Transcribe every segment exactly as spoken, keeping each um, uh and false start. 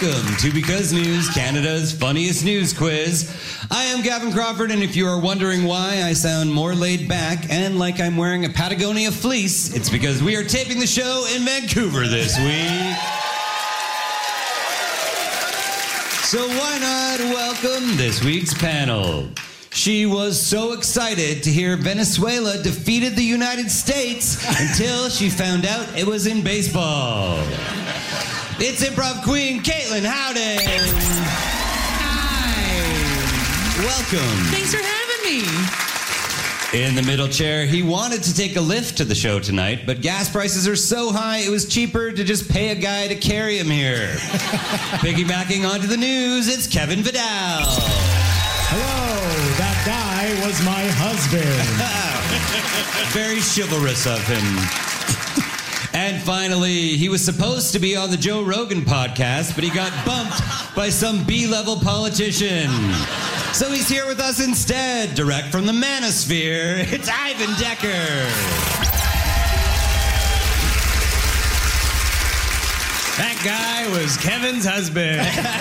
welcome to Because News, Canada's funniest news quiz. I am Gavin Crawford, and if you are wondering why I sound more laid back and like I'm wearing a Patagonia fleece, it's because we are taping the show in Vancouver this week. So why not welcome this week's panel? She was so excited to hear Venezuela defeated the United States until she found out it was in baseball. It's improv queen Caitlin Howden. Hi. Welcome. Thanks for having me. In the middle chair, he wanted to take a lift to the show tonight, but gas prices are so high it was cheaper to just pay a guy to carry him here. Piggybacking onto the news, it's Kevin Vidal. Hello, that guy was my husband. Very chivalrous of him. And finally, he was supposed to be on the Joe Rogan podcast, but he got bumped by some B-level politician. So he's here with us instead, direct from the Manosphere. It's Ivan Decker. That guy was Kevin's husband.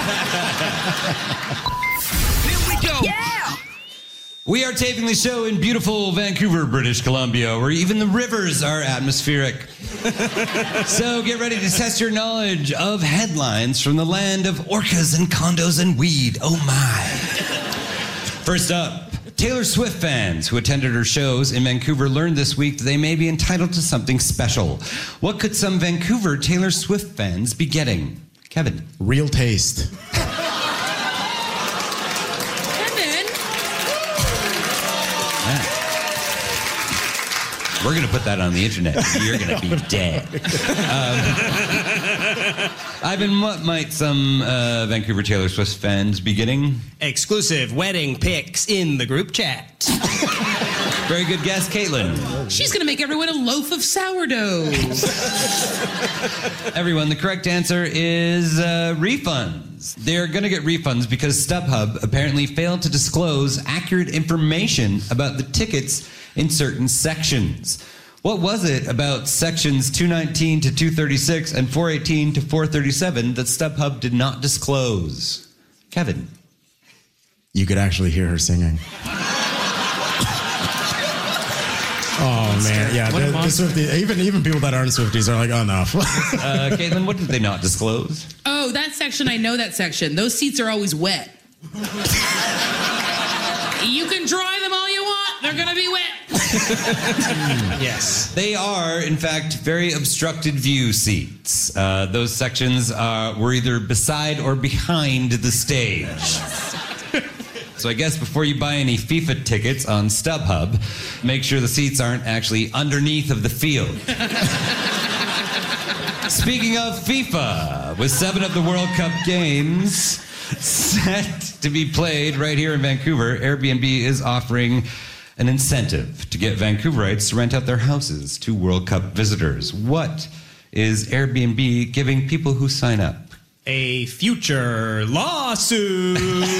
Yeah! We are taping the show in beautiful Vancouver, British Columbia, where even the rivers are atmospheric. So get ready to test your knowledge of headlines from the land of orcas and condos and weed. Oh my. First up, Taylor Swift fans who attended her shows in Vancouver learned this week that they may be entitled to something special. What could some Vancouver Taylor Swift fans be getting? Kevin. Real taste. We're going to put that on the internet. You're going to be dead. Um, Ivan, what might some uh, Vancouver Taylor Swift fans be getting? Exclusive wedding pics in the group chat. Very good guess, Caitlin. She's going to make everyone a loaf of sourdough. Everyone, the correct answer is uh, refunds. They're going to get refunds because StubHub apparently failed to disclose accurate information about the tickets in certain sections. What was it about sections two nineteen to two thirty-six and four eighteen to four thirty-seven that StubHub did not disclose? Kevin. You could actually hear her singing. Oh, man. Yeah, the, the Swifties, even, even people that aren't Swifties are like, oh, no. uh, Caitlin, what did they not disclose? Oh, that section, I know that section. Those seats are always wet. You can dry them all you want. They're going to be wet. Yes. They are, in fact, very obstructed view seats. Uh, those sections uh, were either beside or behind the stage. So I guess before you buy any FIFA tickets on StubHub, make sure the seats aren't actually underneath of the field. Speaking of FIFA, with seven of the World Cup games set to be played right here in Vancouver, Airbnb is offering an incentive to get Vancouverites to rent out their houses to World Cup visitors. What is Airbnb giving people who sign up? A future lawsuit.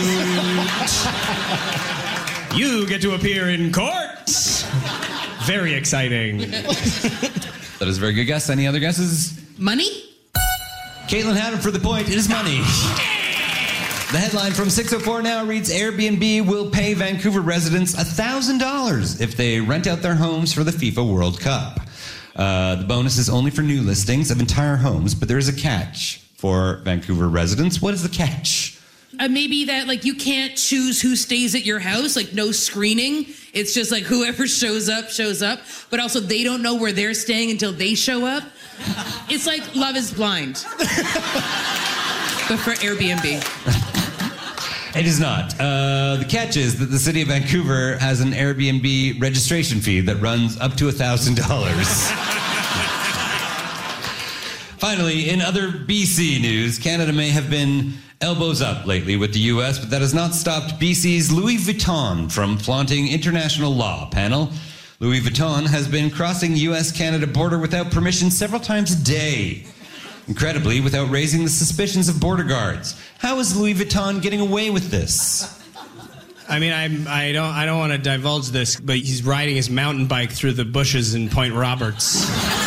You get to appear in court. Very exciting. That is a very good guess. Any other guesses? Money? Caitlin had it for the point. It is money. The headline from six oh four Now reads, Airbnb will pay Vancouver residents one thousand dollars if they rent out their homes for the FIFA World Cup. Uh, the bonus is only for new listings of entire homes, but there is a catch for Vancouver residents. What is the catch? Uh, maybe that, like, you can't choose who stays at your house, like, no screening. It's just, like, whoever shows up, shows up. But also, they don't know where they're staying until they show up. It's like Love is Blind. But for Airbnb. It is not. Uh, the catch is that the city of Vancouver has an Airbnb registration fee that runs up to one thousand dollars. Finally, in other B C news, Canada may have been elbows up lately with the U S, but that has not stopped B C's Louis Vuitton from flaunting international law. Panel, Louis Vuitton has been crossing the U S Canada border without permission several times a day. Incredibly, without raising the suspicions of border guards. How is Louis Vuitton getting away with this? I mean, I'm, I don't, I don't want to divulge this, but he's riding his mountain bike through the bushes in Point Roberts.